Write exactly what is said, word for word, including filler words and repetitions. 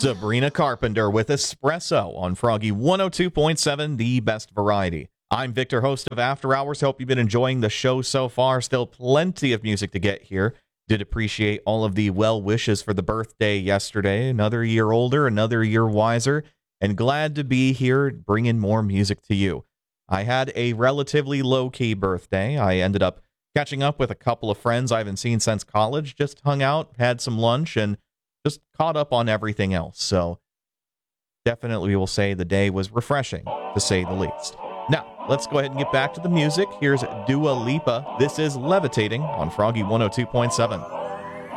Sabrina Carpenter with Espresso on Froggy one oh two point seven, the best variety. I'm Victor, host of After Hours. Hope you've been enjoying the show so far. Still plenty of music to get here. Did appreciate all of the well wishes for the birthday yesterday. Another year older, another year wiser, and glad to be here bringing more music to you. I had a relatively low-key birthday. I ended up catching up with a couple of friends I haven't seen since college. Just hung out, had some lunch, and just caught up on everything else. So definitely will say the day was refreshing, to say the least. Now, let's go ahead and get back to the music. Here's Dua Lipa. This is Levitating on Froggy one oh two point seven.